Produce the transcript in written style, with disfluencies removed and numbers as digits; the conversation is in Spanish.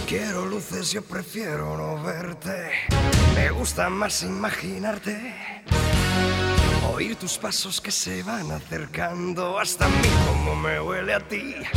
quiero luces, yo prefiero no verte. Me gusta más imaginarte, oír tus pasos que se van acercando hasta mí, como me huele a ti.